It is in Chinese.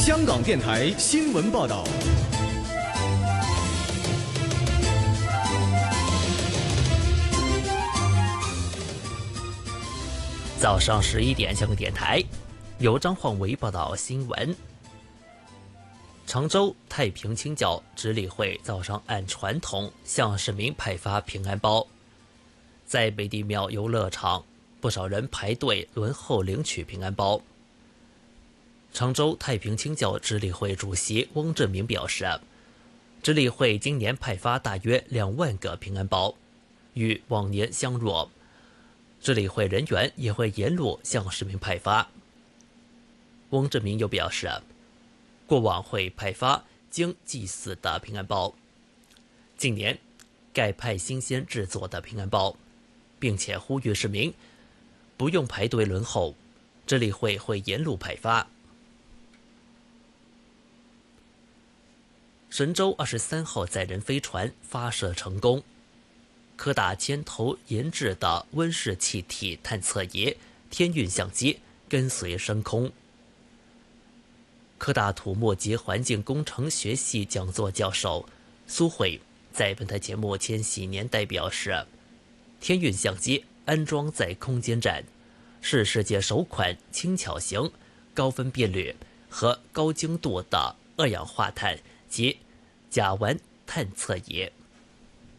香港电台新闻报道。 早上11点，香港电台由张焕维报道新闻。常州太平清教执理会早上按传统向市民派发平安包，在北帝庙游乐场，不少人排队轮候领取平安包。常州太平清教执理会主席翁振明表示，执理会今年派发大约2万个平安包，与往年相若。执理会人员也会沿路向市民派发。翁振明又表示，过往会派发经祭祀的平安包，近年改派新鲜制作的平安包，并且呼吁市民不用排队轮候，执理会会沿路派发。神舟23号载人飞船发射成功，科大牵头研制的温室气体探测仪天运相机跟随升空。科大土木及环境工程学系讲座教授苏慧在本台节目《千禧年代》表示，天运相机安装在空间站，是世界首款轻巧型、高分辨率和高精度的二氧化碳及甲烷探测仪。